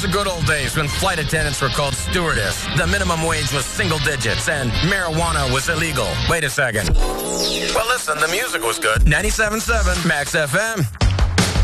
the good old days when flight attendants were called stewardess. The minimum wage was single digits and marijuana was illegal. Wait a second. Well, listen, the music was good. 97.7 Max FM.